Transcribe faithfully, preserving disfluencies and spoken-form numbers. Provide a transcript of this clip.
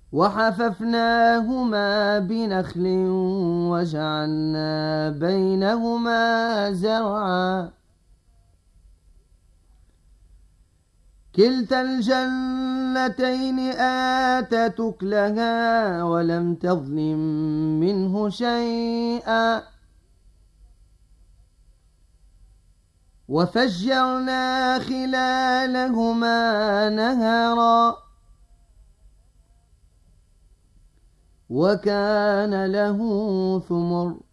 وحففناهما بنخل وجعلنا بينهما زرعا كلتا الجنتين آتت أكلها ولم تظلم منه شيئا وفجرنا خلالهما نهرا وكان له ثمر